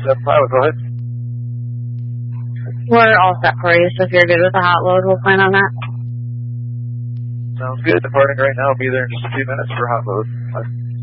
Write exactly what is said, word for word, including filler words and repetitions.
seven pilot, go ahead. We're all set for you, so if you're good with the hot load, we'll plan on that. Sounds good. Departing right now. I'll be there in just a few minutes for hot load. Bye.